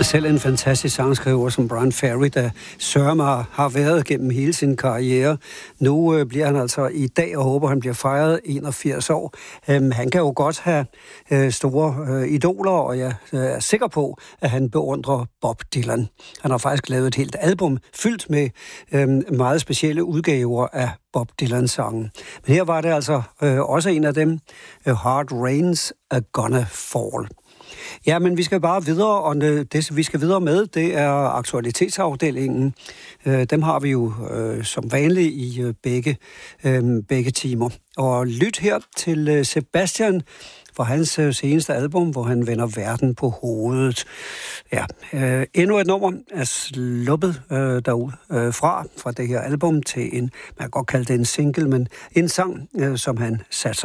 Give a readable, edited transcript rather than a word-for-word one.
Selv en fantastisk sangskriver som Bryan Ferry, der sørger har været gennem hele sin karriere. Nu bliver han altså i dag, og håber, han bliver fejret 81 år. Han kan jo godt have store idoler, og jeg er sikker på, at han beundrer Bob Dylan. Han har faktisk lavet et helt album fyldt med meget specielle udgaver af Bob Dylans sange. Men her var det altså også en af dem, Hard Rain's a Gonna Fall. Ja, men vi skal bare videre, og det vi skal videre med, det er aktualitetsafdelingen. Dem har vi jo som vanligt i begge timer. Og lyt her til Sebastian fra hans seneste album, hvor han vender verden på hovedet. Ja, endnu et nummer er sluppet derude fra det her album til man kan godt kalde det en single, men en sang, som han satte